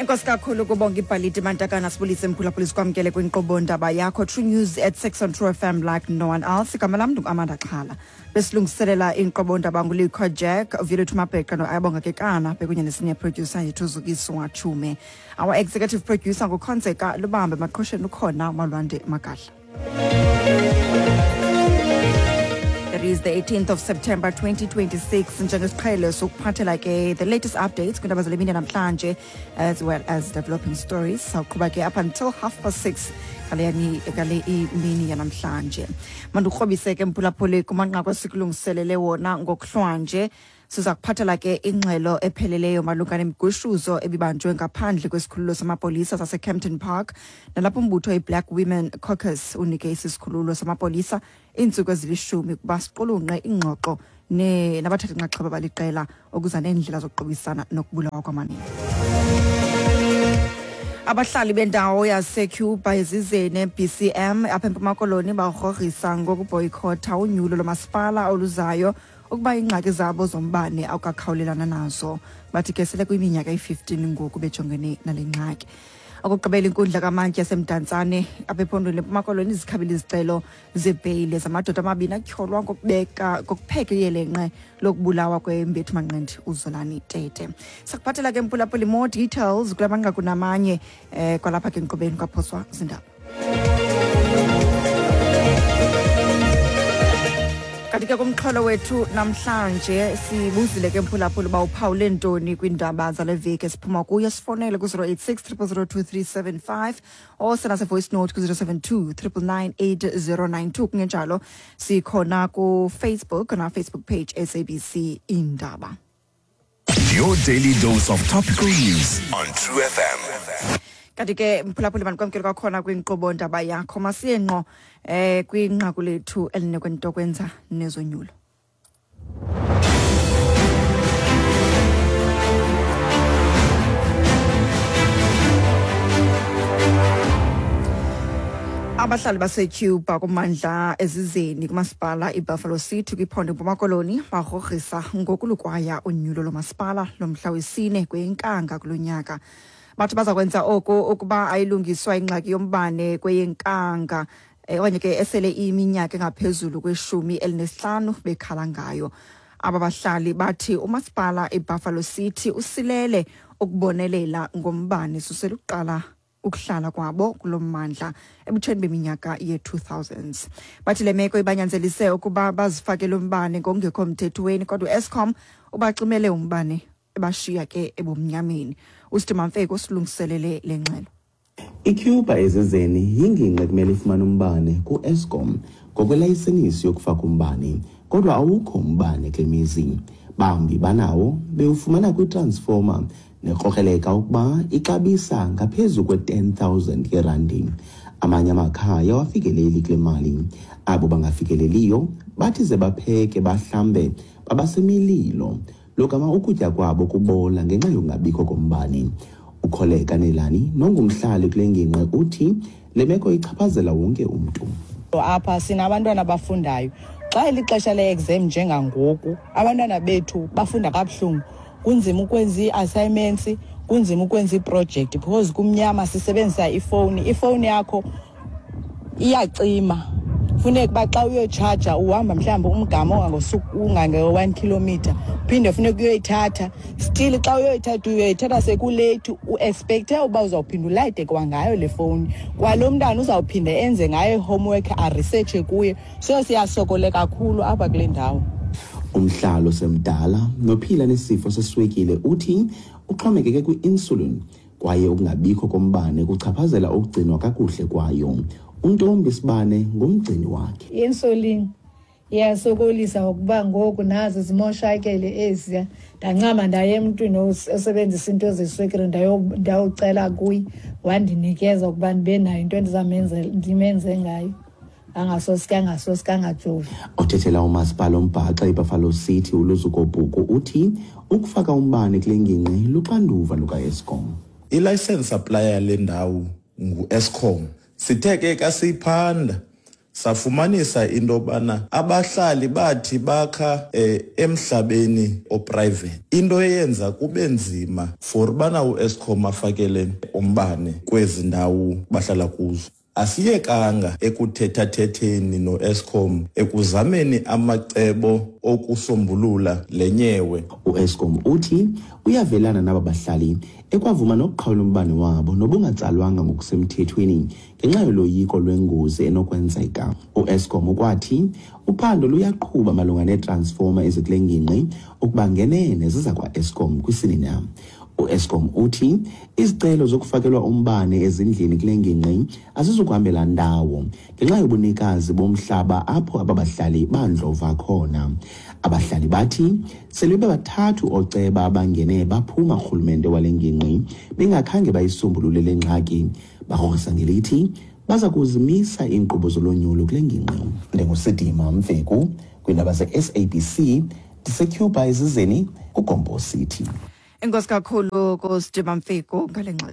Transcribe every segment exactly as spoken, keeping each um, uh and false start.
Inkosi kakhulu kubonga ibhaliti Mantakana sibulise mphulaphulisi kwamkele kwinkqubo ndaba yakho True News at six on True F M like no one else. Igama lam ndingu-Amanda Xhala. Besilungiselela inkqubo ndaba nguLikho Jack, Violet Mabheka noAyabonga Kekana bekunye nesenior producer yethu Zukiswa Wathume. Our executive producer nguKhonseka Lubambe Maqhosheni ukhona uMalwande Magahla. It is the eighteenth of September twenty twenty-six. Njengesiqhelo sokuphathela ke the latest updates kwindaba zale mini namhlanje as well as developing stories. Sawuqhuba ke up until half past six kaleni kale imini yanamhlanje. Mandukrobise ke mphulaphuli kumanqaku sikulungiselele wona ngokuhlwanje. Siza kuphathela ke ingxelo epheleleyo malunga nemigushuzo ebibanjwe ngaphandle kwesikhululo samapolisa saseCampton Park nalapho umbutho iBlack Women Caucus unike isikhululo samapolisa iintsuku ezilishumi kuba siqulunqe ingxoxo ne nabathatha inxaxheba baliqela okuza neendlela zokuqobisana nokubulawa kwamanina. Abahlali bendawo yaseCuba ezizene B C M apha eMpuma Koloni barhorhisa ngokuboycotha unyulo lomasipala oluzayo ukuba ingxaki zabo zombane awukakhawulelana nazo. Bathi ke sele kwiminyaka i-fifteen ngoku bejongene nale ngxaki. Akugqibela inkundla kamantyi yasemdantsane apha ephondweni leMpuma Koloni izikhabile izicelo zebheyile zamadoda amabini atyholwa ngokubeka ngokupheka iyelenqe lokubulawa kwembethu Manqindi uZolani Tete. Sakuphathela ke mphulaphuli more details kula manqaku namanye eh kwalapha ke enkqubeni kwaphoswa zindaba. Katika kumxholo wethu namhlanje sibuzile ke mphulaphuli ba uphawule ntoni kwindaba zale veki esiphuma kuyo. Sifonele ku zero eight six zero zero two three seven five or send us a voice note ku zero seven two nine nine eight zero nine two. Kungenjalo sikhona ku Facebook on our Facebook page S A B C Indaba. Your daily dose of topical news on True F M. Kadike mphulaphuli bankwamkela kwakhona kwinkqubo ndaba yakho masiye ngqo eh kwinqaku lethu elinekwe into kwenza nezonyulo. Abahlali baseCuba kumandla ezizeni kumasipala iBuffalo City kwiphondo eMpuma Koloni barhorhisa ngokulukwaya unyulo lomasipala lomhla wesine kweyenkanga kulonyaka. Bathi bazakwenza oko ukuba ayilungiswa ingxaki yombane kweyenkanga okanye ke esele iminyaka engaphezulu kweshumi elinesihlanu bekhala ngayo. Aba bahlali bathi umasipala eBuffalo City usilele ukubonelela ngombane susela uqala ukuhlala kwabo kulommandla ebutsheni beminyaka ye-two thousands. Bathi le meko ibanyanzelise ukuba bazifakele umbane ngokungekho mthethweni kodwa Eskom ubaximele umbane ebashiya ke ebomnyameni. Ustimamfeko silungiselele lengxelo. ICuba ezizeni yingingqi kumele ifumane umbane ku-Eskom ngokwelayisenisi yokufaka umbane kodwa awukho umbane kule mizi. Bambi banawo bewufumana kwitransformer nekrokreleka ukuba ixabisa ngaphezu kwe-ten thousand yerandi. Amanye amakhaya wafikeleli kule mali. Abo bangafikeleliyo bathi ze bapheke bahlambe babasemililo lokama ukutya kwabo kubola ngenxa yokungabikho kombane. Ukholeka Nelani nongumhlali kule ngingqi uthi le meko ichaphazela wonke umntu. Apha sinabantwana bafundayo xa ilixesha le-exam njengangoku abantwana bethu bafunda kabuhlungu. Kunzima ukwenza ii-assignments, kunzima ukwenza ii-project because kumnyama sisebenzisa ifowuni. Ifowuni yakho iyacima. Funeka uba xa uyotshaja uhamba mhlawumbi umgama ungange-one kilometer phinde funeka uyoyithatha. Still xa uyoyithatha uyoyithatha sekulate u-expecte uba uzawuphinda ulayite kwangayo le fowuni. Kwalo mntana uzawuphinda enze ngayo i-homework aresearche kuye. So siyasokole kakhulu apha kule ndawo. Umhlalo semdala nophila nesifo seswekile uthi uxhomekeke kwi-insulin kwaye ukungabikho kombane kuchaphazela ukugcinwa kakuhle kwayo. Untombi Sibane ngumgcini wakhe. I-insulin iyasokolisa ukuba ngoku nazo zimoshakele eziya. Ndancama ndaye emntwini osebenzisa into zeswekile ndayocela kuye wandinikeza ukuba ndibe nayo into endizamenze ndimenze ngayo. Angasoske angasoske angajovi. Othethela umasipala ombhaxa eBuffalo City uLuzuko Bhuku uthi ukufaka umbane kule ngingqi luxanduva luka-Eskom. I-license supplier le ndawo ngu-Eskom. Sithe ke kasiphanda safumanisa into yobana abahlali bathi bakha eh, emhlabeni oprivate, into eyenza kube nzima for bana u-Eskom afakele umbane kwezi ndawo bahlala kuzo. Asiyekanga ekuthetha-thetheni no-Eskom ekuzameni amacebo okusombulula lenyewe. U-Eskom uthi uyavelana naba bahlali ekwavuma nokuqhawula umbane wabo nobungatsalwanga ngokusemthethweni ngenxa yoloyiko lwengozi enokwenzeka. U-Eskom ukwathi uphando luyaqhuba malunga neetransformer ezikule ngingqi ukuba ngenene ziza kwa-Eskom kwisinina. U-Eskom uthi izicelo zokufakelwa umbane ezindlini kule ngingqi azizukuhambela ndawo ngenxa yobunikazi bomhlaba apho ababahlali bandlova khona. Abahlali bathi selebe bathathu oceba abangene baphuma urhulumente wale ngingqi bengakhange bayisombulule le ngxaki. Barhorisa ngelithi baza kuzimisa iinkqubo zolonyulo kule ngingqi. Ndingusidima Mveku kwiindaba ze-S A B C, ndisetyhubha ezizeni kuGombo City. Enkosi kakhulu kuSidima Mveku ngale ngxelo.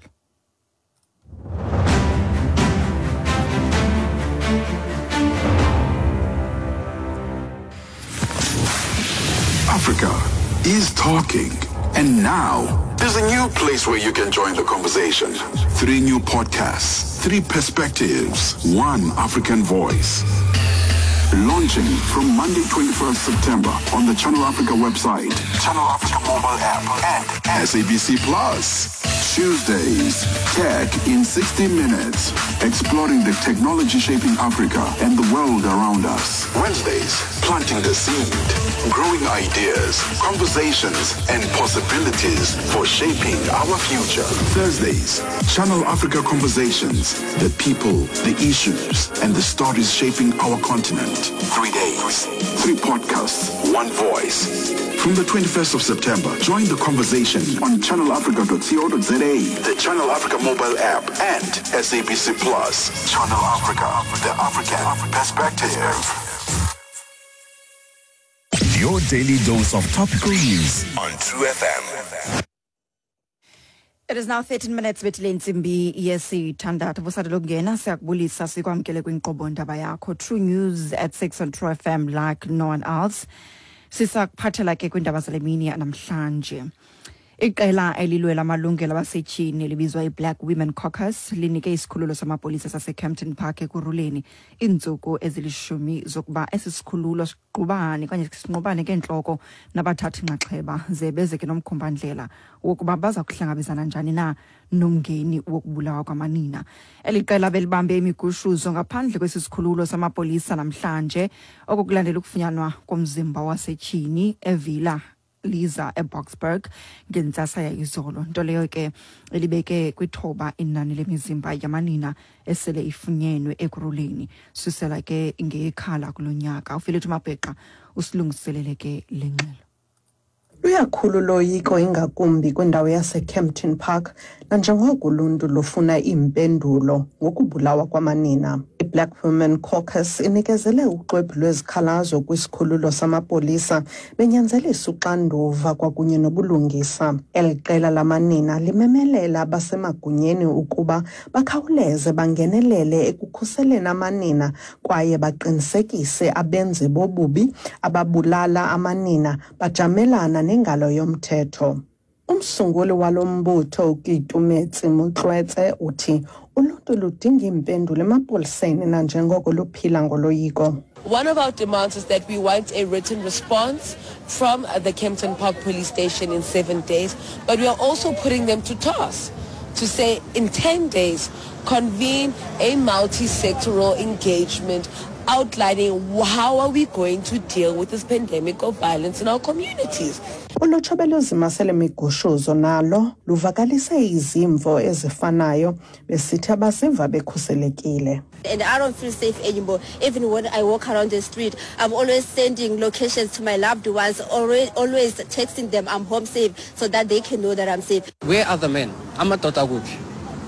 Africa is talking. And now, there's a new place where you can join the conversation. Three new podcasts, three perspectives, one African voice. Launching from Monday, twenty-first September on the Channel Africa website, Channel Africa mobile app, and S A B C Plus. Tuesdays, Tech in sixty minutes, exploring the technology shaping Africa and the world around us. Wednesdays, planting the seed, growing ideas, conversations, and possibilities for shaping our future. Thursdays, Channel Africa Conversations, the people, the issues, and the stories shaping our continent. Three days, three podcasts, one voice. From the twenty-first of September, join the conversation on channel africa dot co dot za, the Channel Africa mobile app, and S A B C Plus. Channel Africa, the African perspective. Your daily dose of topical news On True F M. It is now thirteen minutes between Nsimbi yesithandathu. Busada lokungena siyakubulisa sikwamkele kwinkqubo ndaba yakho True News at six on True F M like no one else. Sisakuphathela ke kwindaba zale mini namhlanje. Iqela elilwela amalungelo abasetyhini libizwa iBlack Women Caucus linike isikhululo samapolisa saseCampton Park ekuruleni iintsuku ezilishumi zokuba esi sikhululo siqubane kanye sinqobane ngentloko nabathathi nxaxheba ze bezeke nomkhumbandlela wokuba baza kuhlangabezana njani na nomngeni wokubulawa kwamanina. Eliqela belibambe imigushuzo ngaphandle kwesisikhululo samapolisa namhlanje okukulandela ukufunyanwa komzimba wasetyhini evila Liza eBoxburg ngentsasa yayizolo, nto leyo ke elibeke kwithoba inani lemizimba yamanina esele ifunyenwe ekuruleni susela ke ngekhala kulonyaka. Ufilethu Mabheqa usilungiselele ke lengxelo. Luyakhulu loyiko ingakumbi kwindawo yaseCampton Park nanjengoko uluntu lufuna impendulo ngokubulawa kwamanina. iBlack Women Caucus inikezele uxwebhu lwezikhalazo kwisikhululo samapolisa benyanzelisa uxanduva kwakunye nobulungisa. Eliqela lamanina limemelela abasemagunyeni ukuba bakhawuleze bangenelele ekukhuseleni amanina kwaye baqinisekise abenzi bobubi ababulala amanina bajamelana nengalo yomthetho. Umsunguli walombutho uKitumetsi Motlwetse uthi uluntu ludinga impendulo emapoliseni nanjengoko luphila ngoloyiko. One of our demands is that we want a written response from uh, the Kempton Park police station in seven days, but we are also putting them to task to say in ten days, convene a multi-sectoral engagement outlining how are we going to deal with this pandemic of violence in our communities. Ulutsha beluzimasele migushuzo nalo luvakalise izimvo ezifanayo besithi abaziva bekhuselekile. And I don't feel safe anymore. Even when I walk around the street, I'm always sending locations to my loved ones, always, always texting them I'm home safe so that they can know that I'm safe. Where are the men? I'm a Totaguki.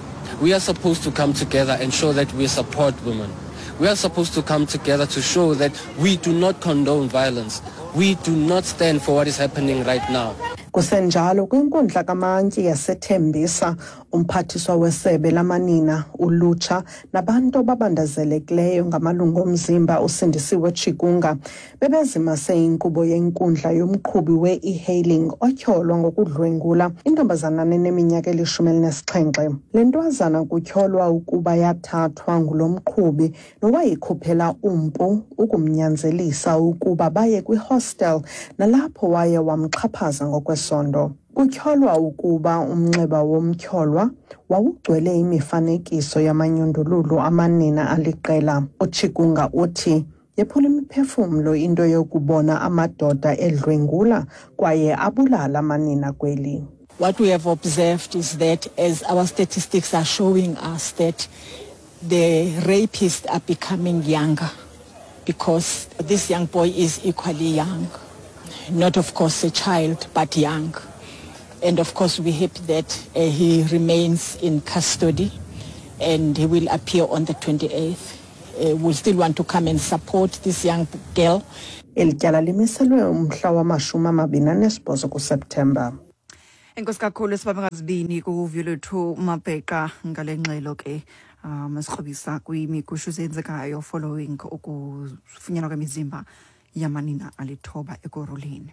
We are supposed to come together and show that we support women. We are supposed to come together to show that we do not condone violence. We do not stand for what is happening right now. Kusenjalo kwinkundla kamantyi yaseThembisa, umphathiswa wesebe lamanina, ulutsha nabantu babandazelekileyo ngamalungu omzimba uSindisiwe Chikunga bebezimase inkqubo yenkundla yomqhubi we-e-hailing otyholwa ngokudlwengula intombazana neminyaka elishumi elinesixhenxe. Le ntwazana kutyholwa ukuba yathathwa ngulo mqhubi nowayikhuphela umpu ukumnyanzelisa ukuba baye kwihostel nalapho waye wamxhaphaza ngokwesondo. Kutyholwa ukuba umnxeba womtyholwa wawugcwele imifanekiso yamanyundululu amanina aliqela. uChikunga uthi yephula imiphefumlo into yokubona amadoda edlwengula kwaye abulala amanina kweli. What we have observed is that as our statistics are showing us that the rapists are becoming younger because this young boy is equally young. Not of course a child, but young. And of course we hope that uh, he remains in custody and he will appear on the twenty-eighth. Uh, we still want to come and support this young girl. Eli tyala limiselwe umhla wamashumi amabini anesibhozo kuSeptemba. Enkosi kakhulu sibambe ngazibini kuvuyo lethu Mabheka ngale ngxelo ke um sikhobisa kwimigusho ezenzekayo following ukufunyanwa kwemizimba yamanina alithoba eKoroleni.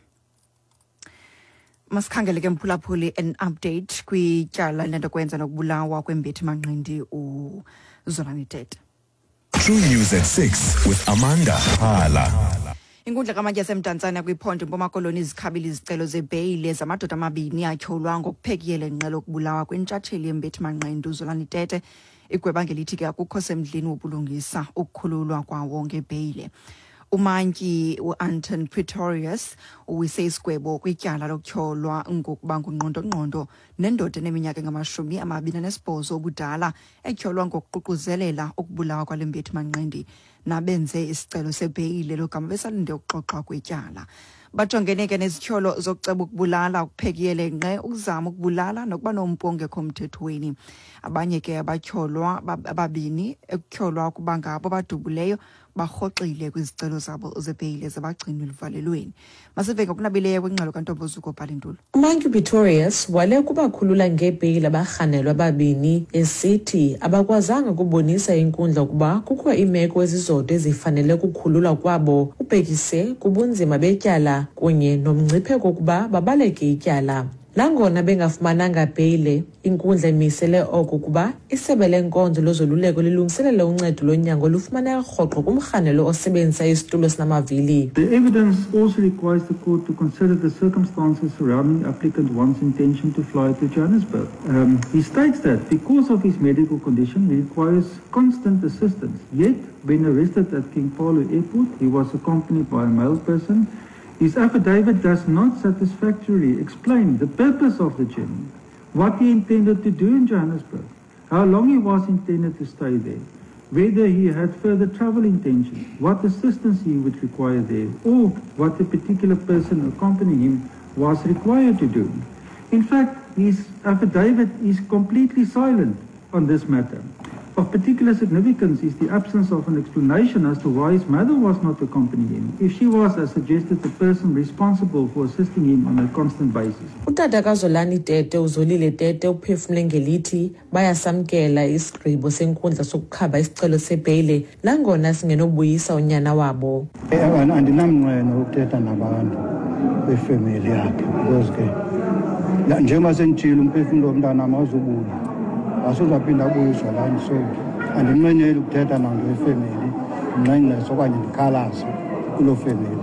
Masikhangele ke mphulaphuli an update kwityala lento kwenza nokubulawa kwembethi manqindi uZolani Tete. True News at six with Amanda Hala. Inkundla kamantyi yasemdantsane kwiphondo Mpuma Koloni izikhabile izicelo zebheyile zamadoda amabini atyholwa ngokuphekiyele ngqelo kubulawa kwentshatsheli yembethi manqindi uZolani Tete. Igweba ngelithi ke akukho semdleni wobulungisa ukukhululwa kwawo ngebheyile. Umantyi uAnton Pretorius uwise isigwebo kwityala lokutyholwa ngokuba ngungqondo-ngqondo nendoda eneminyaka engamashumi amabini anesibhozo obudala etyholwa ngokuququzelela ukubulawa kwale mbethi manqindi nabenze isicelo sebheyile logama besalinde ukuxoxa kwetyala. Bajongene ke nezityholo zokuceba ukubulala ukuphekiyele ngqe ukuzama ukubulala nokuba nompu ongekho mthethweni. Abanye ke abatyholwa ababini ekutyholwa ukuba ngabo badubuleyo barhoxile kwizicelo zabo zebheyile zabagcinwa livalelweni. Masive ngokunabileyo kwingxelo kaNtombozuko Bhalindulo. uMantyi Pretorius wale kubakhulula ngebheyile abarhanelwa ababini esithi abakwazanga kubonisa inkundla ukuba kukho imeko ezizodwa ezifanele ukukhululwa kwabo ubhekise kubunzima betyala kunye nomngcipheko ukuba babaleke ityala. Nangona bengafumananga bheyile, inkundla imisele oko kuba isebe lenkonzo lozoluleko lilungiselele uncedo lonyango lufumaneka rhoqo kumrhanelo osebenzisa isitulo sinamavili. The evidence also requires the court to consider the circumstances surrounding the applicant one's intention to fly to Johannesburg. Um, he states that because of his medical condition, he requires constant assistance. Yet, when arrested at King Paulo Airport, he was accompanied by a male person. His affidavit does not satisfactorily explain the purpose of the journey, what he intended to do in Johannesburg, how long he was intended to stay there, whether he had further travel intentions, what assistance he would require there, or what a particular person accompanying him was required to do. In fact, his affidavit is completely silent on this matter. Of particular significance is the absence of an explanation as to why his mother was not accompanying him, if she was, as suggested, the person responsible for assisting him on a constant basis. Utata kaZolani Tete uZolile Tete uphefumle ngelithi bayasamkela isigqibo senkundla sokukhaba isicelo sebheyile nangona singenobuyisa unyana wabo. Andinamnqweno ukuthetha nabantu befamily yakhe because ke njengoba sengitshilo umphefumlo womntana awuzubuya. Asuzaphinda abuyiswa lani so andinqweneli ukuthetha nanto efamily nqenqeso okanye ndikhalaze kulo family.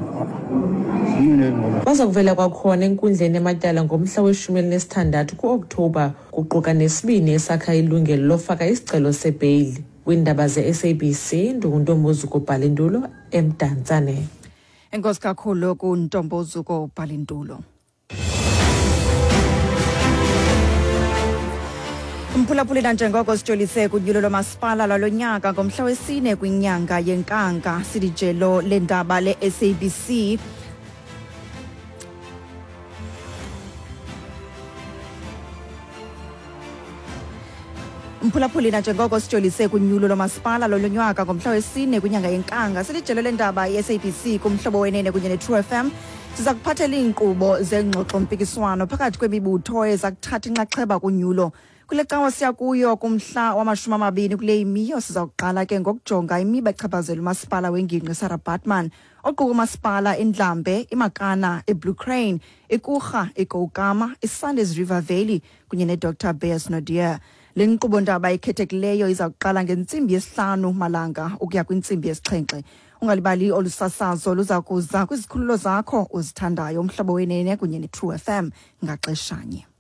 Baza kuvela kwakhona enkundleni ematyala ngomhla weshumi elinesithandathu ku-Okthobha kuquka nesibini esakha ilungelo lofaka isicelo sebheyili. Kwindaba ze-S A B C ndunguntombozuko Bhalindulo emdantsane. Enkosi kakhulu kuNtombozuko Bhalindulo. Mphulaphuli nanjengoko sijolise kunyulo lomasipala lwalonyaka ngomhla wesine kwinyanga yenkanga sidijelo lendaba le-S A B C Mphulaphuli nanjengoko sijolise kunyulo lomasipala lwalonyaka ngomhla wesine kwinyanga yenkanga sidijelo lendaba ye-S A B C kumhlobo wenene kunye ne-True F M Siza kuphathela iinkqubo zengxoxo mpikiswano phakathi kwemibutho ezakuthatha inxaxheba kunyulo. Kule cawa siya kuyo kumhla wamashumi amabini kule imiyo siza kuqala ke ngokujonga imiba echaphazela umasipala wengingqi Sarah Baartman, oquka umasipala eNdlambe, iMakana, eBlue Crane, eKurha, eKoukama, eSandes River Valley kunye neDr Bears Naudé. Le nkqubo ndaba ikhethekileyo iza kuqala ngentsimbi yesihlanu malanga ukuya kwintsimbi yesixhenxe. Ungalibali olusasazo luza kuza kwizikhululo zakho uzithandayo umhlobo wenene kunye neTrue F M ngaxeshanye.